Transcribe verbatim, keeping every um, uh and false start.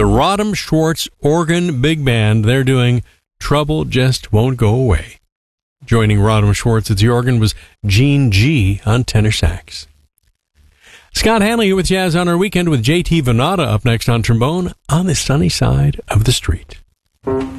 the Rodham Schwartz Organ Big Band. They're doing Trouble Just Won't Go Away. Joining Rodham Schwartz at the organ was Gene G on tenor sax. Scott Hanley here with Jazz on Our Weekend with J T Venata up next on trombone on the sunny side of the street.